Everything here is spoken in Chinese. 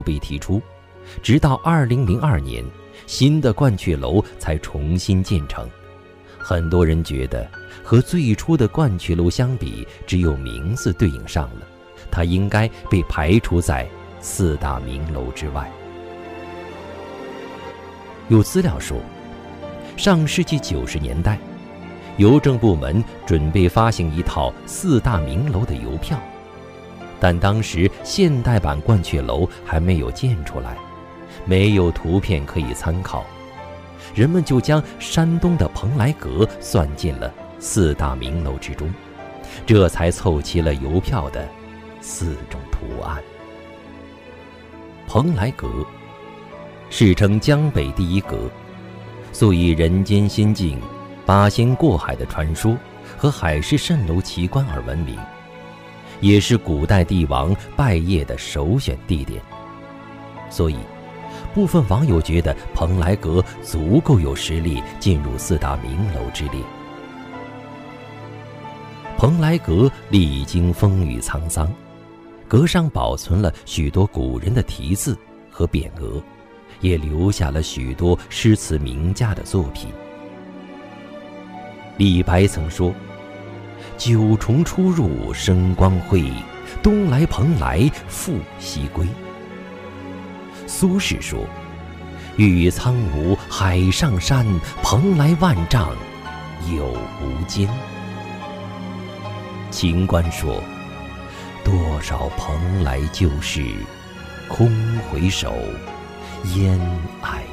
被提出，直到2002年，新的鹳雀楼才重新建成。很多人觉得和最初的鹳雀楼相比，只有名字对应上了，它应该被排除在4大名楼之外。有资料说，上世纪90年代，邮政部门准备发行一套4大名楼的邮票，但当时现代版鹳雀楼还没有建出来，没有图片可以参考，人们就将山东的蓬莱阁算进了4大名楼之中，这才凑齐了邮票的4种图案。蓬莱阁世称江北第一阁，素以人间仙境、八仙过海的传说和海市蜃楼奇观而闻名，也是古代帝王拜谒的首选地点。所以部分网友觉得蓬莱阁足够有实力进入4大名楼之列。蓬莱阁历经风雨沧桑，阁上保存了许多古人的题字和匾额，也留下了许多诗词名家的作品。李白曾说：“九重出入生光辉，东来蓬莱复西归。”苏轼说：“玉苍梧海上山，蓬莱万丈有无间。”秦观说：“多少蓬莱旧事，空回首，烟霭